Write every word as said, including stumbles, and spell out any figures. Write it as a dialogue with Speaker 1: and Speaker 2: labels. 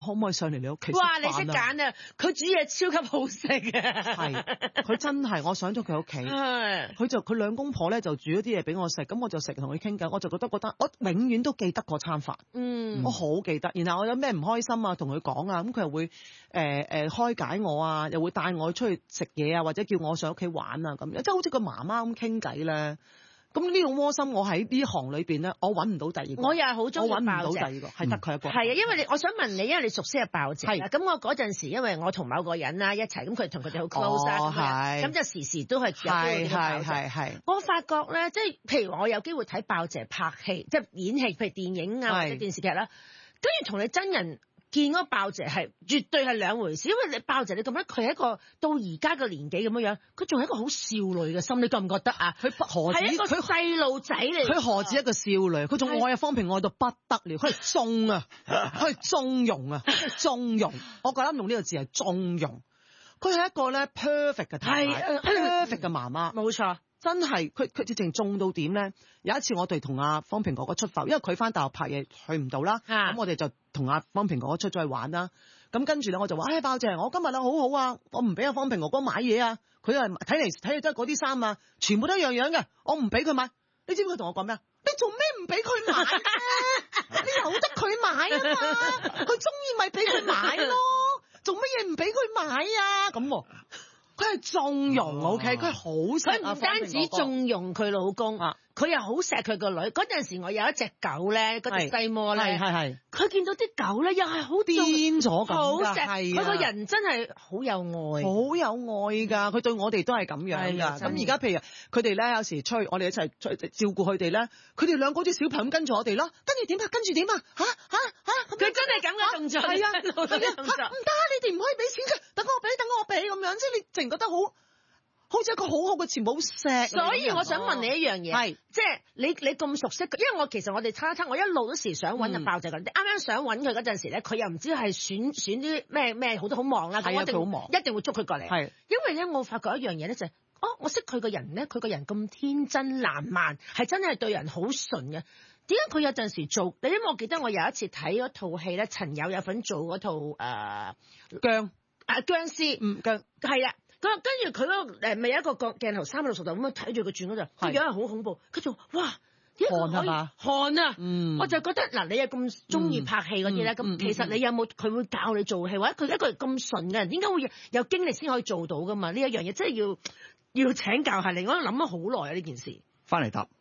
Speaker 1: 可唔可以上嚟你屋企？
Speaker 2: 哇！你識揀啊！佢煮嘢超級好食嘅。
Speaker 1: 係，佢真係我上咗佢屋企，佢就佢兩公婆咧就煮咗啲嘢俾我食，咁我就食同佢傾偈，我就覺得覺得我永遠都記得嗰餐飯。嗯，我好記得。然後我有咩唔開心啊，同佢講啊，咁佢又會誒誒、呃呃、開解我啊，又會帶我出去食嘢啊，或者叫我上屋企玩啊咁樣，即係好似個媽媽咁傾偈咧。咁呢種窩心，我喺呢行裏邊咧，我揾唔到第二個。
Speaker 2: 我又係好中意爆姐，
Speaker 1: 我揾唔到第二個，係得佢一個。
Speaker 2: 係啊，因為你我想問你，因為你熟悉阿爆姐
Speaker 1: 係
Speaker 2: 咁我嗰陣時，因為我同某個人啦一齊，咁佢同佢哋好 close 啦，咁就時時都係有機會見到爆姐。
Speaker 1: 係係
Speaker 2: 我發覺咧，即係譬如我有機會睇爆姐拍戲，即係演戲，譬如電影啊或者電視劇啦，跟住同你真人見嗰爆姐係絕對係兩回事，因為你爆姐你咁樣，佢係一個到而家嘅年紀咁樣樣，佢仲係一個好少女嘅心，你覺唔覺得啊？佢何止係一個細路仔嚟？
Speaker 1: 佢何止一個少女？佢仲愛阿方平愛到不得了，佢係縱啊，佢係縱容啊，縱容。我覺得用呢個字係縱容。佢係一個咧 perfect 嘅太太 ，perfect 嘅媽媽，
Speaker 2: 冇錯。
Speaker 1: 真係佢佢直情中到點咧？有一次我哋同阿方平哥哥出埠，因為佢翻大學拍嘢去唔到啦，咁、啊、我哋就同阿方平哥哥出咗去玩啦。咁跟住咧我就話：唉、哎，爆姐，我今日啊好好啊，我唔俾阿方平哥哥買嘢啊。佢係睇嚟睇嚟都係嗰啲衫啊，全部都一樣樣嘅，我唔俾佢買。你知唔知佢同我講咩啊？你做咩唔俾佢買咧？你由得佢買啊嘛，佢中意咪俾佢買咯，做乜嘢唔俾佢買啊？咁。佢係縱容 ，OK，佢好錫啊！
Speaker 2: 佢唔單止縱容佢老公，佢又好錫佢個女。嗰陣時我有一隻狗咧，嗰隻西摩咧，係係佢見到啲狗咧，又係好
Speaker 1: 癲咗咁，
Speaker 2: 好錫。佢個人真係好有愛，
Speaker 1: 好有愛㗎。佢對我哋都係咁樣㗎。咁而家譬如佢哋咧，有時出去，我哋一齊出去照顧佢哋咧，佢哋兩個好似小朋友咁跟住我哋咯。跟住點啊？跟住點啊？嚇嚇嚇！
Speaker 2: 佢真係咁嘅動作，係啊，
Speaker 1: 唔得，你哋唔可以俾錢㗎。等我俾，等我俾咁樣，即係你淨覺得好，好似一個好好嘅全部好錫。
Speaker 2: 所以我想問你一樣嘢，係即係你你咁熟悉，因為我其實我哋叉叉，我一路都時想揾阿爆姐嗰啲，啱啱想揾佢嗰陣時咧，佢又唔知係選選啲咩咩，好多好忙啦，
Speaker 1: 係啊，佢好忙，
Speaker 2: 一定會捉佢過嚟。係，因為咧我發覺一樣嘢咧就係，哦，我識佢個人咧，佢個人咁天真爛漫，係真係對人好純嘅。點解佢有陣時做？你因為我記得我有一次睇嗰套戲咧，陳友有份做嗰套誒僵。啊僵屍，嗯僵係啊，咁跟住佢嗰個誒咪有一個個鏡頭三百六十度咁樣睇住佢轉嗰陣，個樣係好恐怖。跟住哇，
Speaker 1: 寒啊嘛，
Speaker 2: 寒啊，嗯，我就覺得嗱，你又咁中意拍戲嗰啲咧，咁、嗯、其實你有冇佢會教你做戲，或者佢一個咁純嘅人，點解會有經歷先可以做到噶嘛？呢一樣嘢真係要要請教下你，我諗咗好耐啊呢件事。
Speaker 3: 翻嚟答。